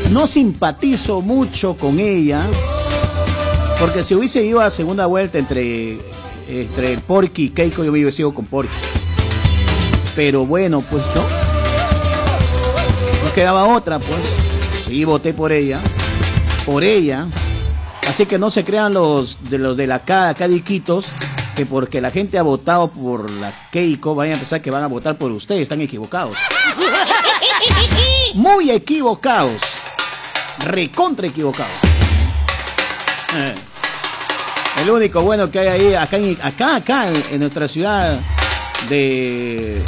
no simpatizo mucho con ella, porque si hubiese ido a segunda vuelta entre Porky y Keiko, yo hubiese ido con Porky. Pero bueno, pues no. No quedaba otra, pues. Sí, voté por ella. Por ella. Así que no se crean los de la Cadiquitos, que porque la gente ha votado por la Keiko, vayan a pensar que van a votar por ustedes. Están equivocados. Muy equivocados. Recontra equivocados. El único bueno que hay ahí, acá en nuestra ciudad de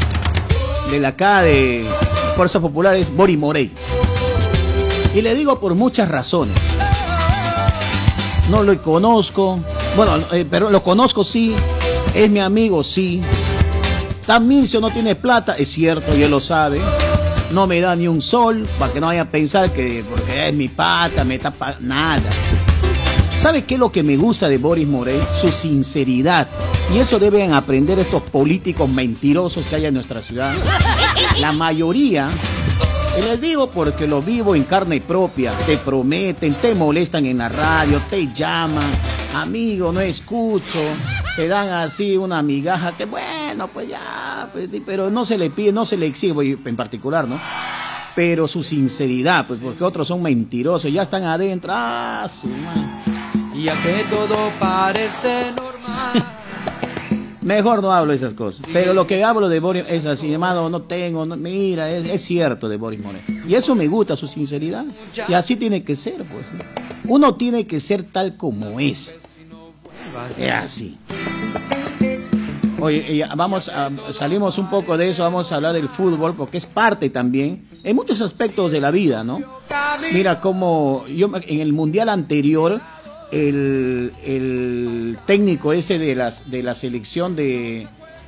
Fuerza Popular es Boris Morey. Y le digo por muchas razones. No lo conozco. Bueno, pero lo conozco, sí. Es mi amigo, sí. Tamicio no tiene plata, es cierto, y él lo sabe. No me da ni un sol, para que no vayan a pensar que porque es mi pata, me tapa nada. ¿Sabe qué es lo que me gusta de Boris Morey? Su sinceridad. Y eso deben aprender estos políticos mentirosos que hay en nuestra ciudad. La mayoría, y les digo porque lo vivo en carne propia, te prometen, te molestan en la radio, te llaman, amigo, no escucho, te dan así una migaja que bueno, pues ya, pues, pero no se le pide, no se le exige, en particular, ¿no? Pero su sinceridad, pues porque otros son mentirosos, ya están adentro, su madre. Ya que todo parece normal. Mejor no hablo de esas cosas. Pero lo que hablo de Boris es así, hermano, no tengo, no, mira, es cierto de Boris Morey. Y eso me gusta, su sinceridad. Y así tiene que ser, pues. Uno tiene que ser tal como es. Es así. Oye, salimos un poco de eso, vamos a hablar del fútbol, porque es parte también, en muchos aspectos de la vida, ¿no? Mira cómo yo en el mundial anterior, el técnico ese de la selección de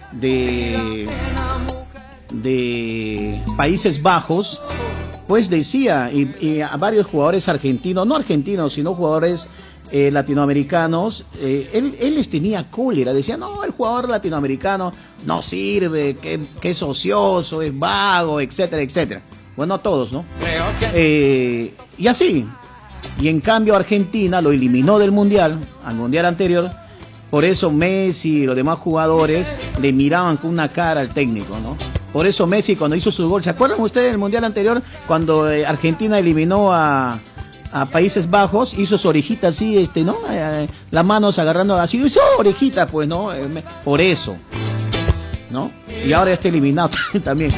Países Bajos, pues decía, y a varios jugadores argentinos, no argentinos, sino jugadores latinoamericanos, él les tenía cólera, decía, no, el jugador latinoamericano no sirve, que es ocioso, es vago, etcétera, etcétera. Bueno, todos, ¿no? Y así. Y en cambio Argentina lo eliminó del mundial, al mundial anterior. Por eso Messi y los demás jugadores le miraban con una cara al técnico, ¿no? Por eso Messi cuando hizo su gol, ¿se acuerdan ustedes del mundial anterior? Cuando Argentina eliminó a Países Bajos, hizo su orejita así, ¿no? Las manos agarrando así, hizo orejita, pues, ¿no? Por eso, ¿no? Y ahora está eliminado también.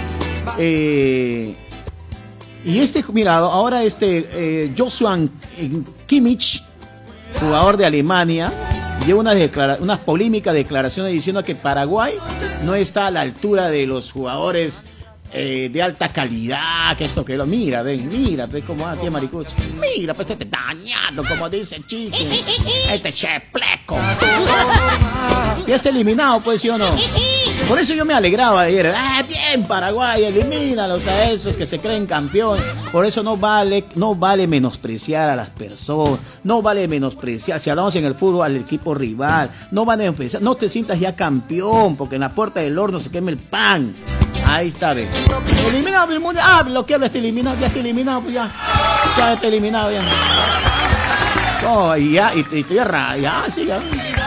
Y mira, ahora Joshua Kimmich, jugador de Alemania, lleva unas polémicas declaraciones diciendo que Paraguay no está a la altura de los jugadores de alta calidad, que esto, que lo. Mira, ven cómo tía Maricuz. Mira, pues este dañado, como dice Chiqui. Este chepleco. Ya está eliminado, pues, ¿sí o no? Por eso yo me alegraba ayer. Bien, Paraguay, elimínalos a esos que se creen campeón. Por eso no vale menospreciar a las personas. No vale menospreciar, si hablamos en el fútbol, al equipo rival. No vale menospreciar. No te sientas ya campeón, porque en la puerta del horno se quema el pan. Ahí está, ve. Eliminado el mundo. Lo que habla está eliminado. Ya está eliminado, pues ya. Ya está eliminado, ya. Oh, y ya, y ya, sí, ya.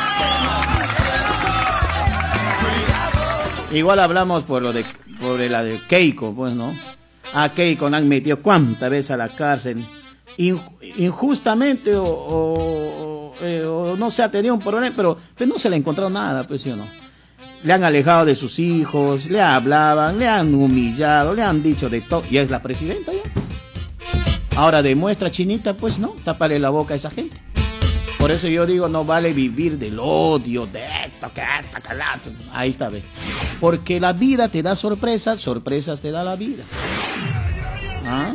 Igual hablamos por la de Keiko, pues, ¿no? A Keiko la han metido cuántas veces a la cárcel. Injustamente o no se ha tenido un problema, pero no se le ha encontrado nada, pues, ¿sí o no? Le han alejado de sus hijos, le hablaban, le han humillado, le han dicho de todo. Y es la presidenta ya. Ahora demuestra, Chinita, pues no, tápale la boca a esa gente. Por eso yo digo, no vale vivir del odio, de esto, que esto, que esto. Ahí está, ve. Porque la vida te da sorpresas, sorpresas te da la vida. ¿Ah?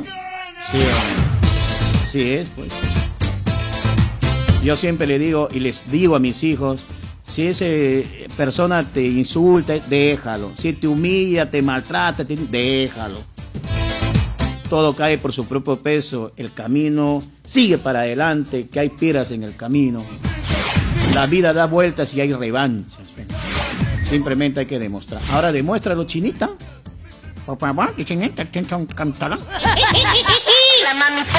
Sí es, pues. Yo siempre le digo y les digo a mis hijos, si esa persona te insulta, déjalo. Si te humilla, te maltrata, déjalo. Todo cae por su propio peso. El camino sigue para adelante, que hay piedras en el camino. La vida da vueltas y hay revanchas. Simplemente hay que demostrar. Ahora demuéstralo, Chinita. Por favor, Chinita,